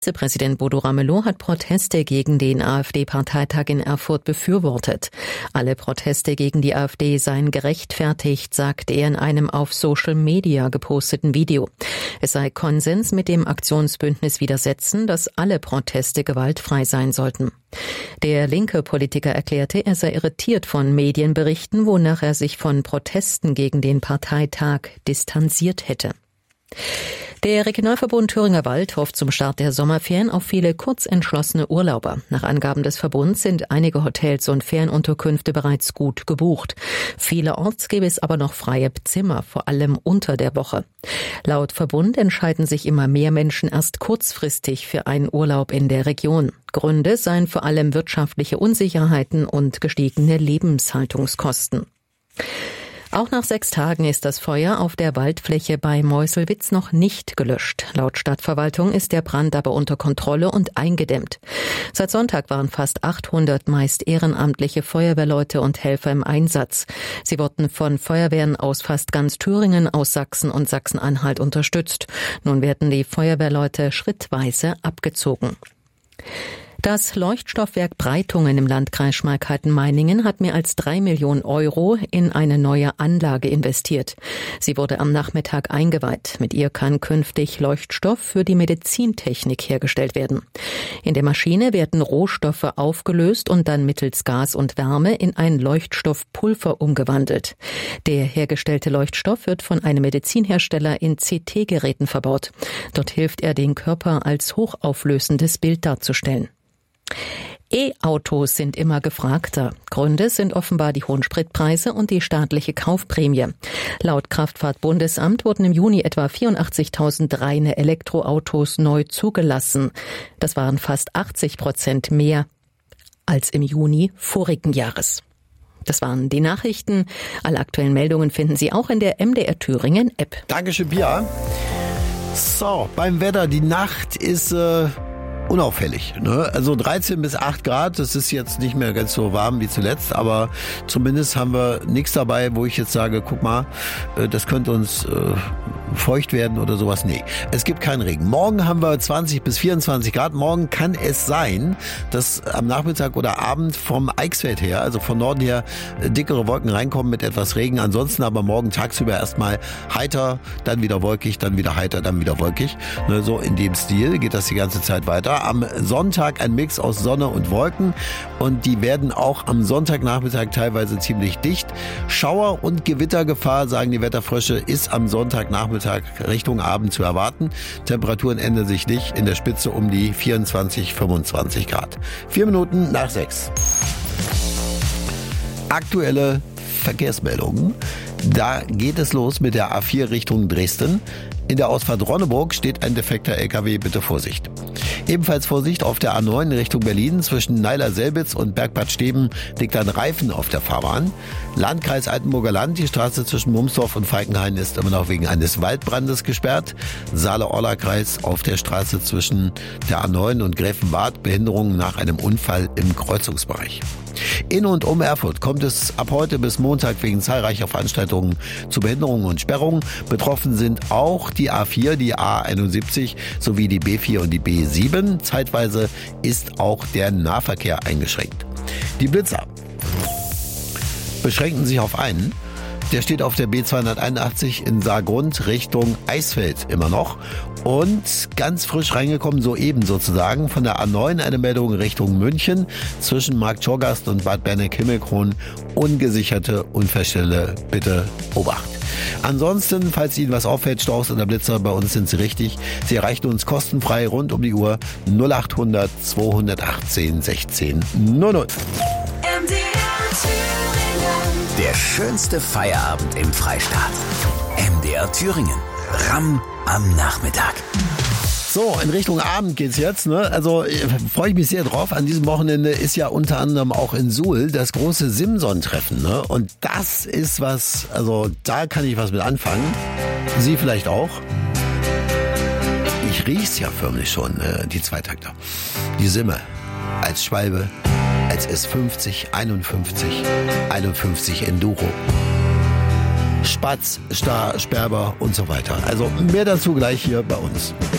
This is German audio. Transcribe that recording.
Vizepräsident Bodo Ramelow hat Proteste gegen den AfD-Parteitag in Erfurt befürwortet. Alle Proteste gegen die AfD seien gerechtfertigt, sagte er in einem auf Social Media geposteten Video. Es sei Konsens mit dem Aktionsbündnis Widersetzen, dass alle Proteste gewaltfrei sein sollten. Der linke Politiker erklärte, er sei irritiert von Medienberichten, wonach er sich von Protesten gegen den Parteitag distanziert hätte. Der Regionalverbund Thüringer Wald hofft zum Start der Sommerferien auf viele kurzentschlossene Urlauber. Nach Angaben des Verbunds sind einige Hotels und Ferienunterkünfte bereits gut gebucht. Vielerorts gäbe es aber noch freie Zimmer, vor allem unter der Woche. Laut Verbund entscheiden sich immer mehr Menschen erst kurzfristig für einen Urlaub in der Region. Gründe seien vor allem wirtschaftliche Unsicherheiten und gestiegene Lebenshaltungskosten. Auch nach 6 Tagen ist das Feuer auf der Waldfläche bei Meuselwitz noch nicht gelöscht. Laut Stadtverwaltung ist der Brand aber unter Kontrolle und eingedämmt. Seit Sonntag waren fast 800 meist ehrenamtliche Feuerwehrleute und Helfer im Einsatz. Sie wurden von Feuerwehren aus fast ganz Thüringen, aus Sachsen und Sachsen-Anhalt unterstützt. Nun werden die Feuerwehrleute schrittweise abgezogen. Das Leuchtstoffwerk Breitungen im Landkreis Schmalkalden-Meiningen hat mehr als 3 Millionen Euro in eine neue Anlage investiert. Sie wurde am Nachmittag eingeweiht. Mit ihr kann künftig Leuchtstoff für die Medizintechnik hergestellt werden. In der Maschine werden Rohstoffe aufgelöst und dann mittels Gas und Wärme in ein Leuchtstoffpulver umgewandelt. Der hergestellte Leuchtstoff wird von einem Medizinhersteller in CT-Geräten verbaut. Dort hilft er, den Körper als hochauflösendes Bild darzustellen. E-Autos sind immer gefragter. Gründe sind offenbar die hohen Spritpreise und die staatliche Kaufprämie. Laut Kraftfahrtbundesamt wurden im Juni etwa 84.000 reine Elektroautos neu zugelassen. Das waren fast 80% mehr als im Juni vorigen Jahres. Das waren die Nachrichten. Alle aktuellen Meldungen finden Sie auch in der MDR Thüringen App. Dankeschön, Pia. So, beim Wetter, die Nacht ist unauffällig, ne? Also 13 bis 8 Grad, das ist jetzt nicht mehr ganz so warm wie zuletzt, aber zumindest haben wir nichts dabei, wo ich jetzt sage, guck mal, das könnte uns feucht werden oder sowas. Nee, es gibt keinen Regen. Morgen haben wir 20 bis 24 Grad. Morgen kann es sein, dass am Nachmittag oder Abend vom Eichsfeld her, also von Norden her, dickere Wolken reinkommen mit etwas Regen. Ansonsten aber morgen tagsüber erstmal heiter, dann wieder wolkig, dann wieder heiter, dann wieder wolkig. Ne, so in dem Stil geht das die ganze Zeit weiter. Am Sonntag ein Mix aus Sonne und Wolken und die werden auch am Sonntagnachmittag teilweise ziemlich dicht. Schauer- und Gewittergefahr, sagen die Wetterfrösche, ist am Sonntagnachmittag Richtung Abend zu erwarten. Temperaturen ändern sich nicht, in der Spitze um die 24, 25 Grad. 4 Minuten nach 6. Aktuelle Verkehrsmeldungen. Da geht es los mit der A4 Richtung Dresden. In der Ausfahrt Ronneburg steht ein defekter LKW, bitte Vorsicht. Ebenfalls Vorsicht auf der A9 Richtung Berlin. Zwischen Neiler-Selbitz und Bergbad Steben liegt ein Reifen auf der Fahrbahn. Landkreis Altenburger Land, die Straße zwischen Mumsdorf und Falkenhain ist immer noch wegen eines Waldbrandes gesperrt. Saale-Orla-Kreis auf der Straße zwischen der A9 und Gräfenwart, Behinderungen nach einem Unfall im Kreuzungsbereich. In und um Erfurt kommt es ab heute bis Montag wegen zahlreicher Veranstaltungen zu Behinderungen und Sperrungen. Betroffen sind auch die A4, die A71 sowie die B4 und die B7. Zeitweise ist auch der Nahverkehr eingeschränkt. Die Blitzer beschränken sich auf einen. Der steht auf der B281 in Saargrund Richtung Eisfeld immer noch. Und ganz frisch reingekommen, soeben sozusagen, von der A9 eine Meldung Richtung München zwischen Marktschorgast und Bad Berneck-Himmelkron. Ungesicherte Unfallstelle, bitte Obacht. Ansonsten, falls Ihnen was auffällt, Staus oder Blitzer, bei uns sind Sie richtig. Sie erreichen uns kostenfrei rund um die Uhr 0800 218 16 00. Der schönste Feierabend im Freistaat. MDR Thüringen. Ramm am Nachmittag. So, in Richtung Abend geht's jetzt, ne? Also freue ich mich sehr drauf. An diesem Wochenende ist ja unter anderem auch in Suhl das große Simson-Treffen, ne? Und das ist was, also da kann ich was mit anfangen. Sie vielleicht auch. Ich riech's ja förmlich schon, die Zweitakter. Die Simme als Schwalbe, als S50, 51 Enduro. Spatz, Star, Sperber und so weiter. Also mehr dazu gleich hier bei uns.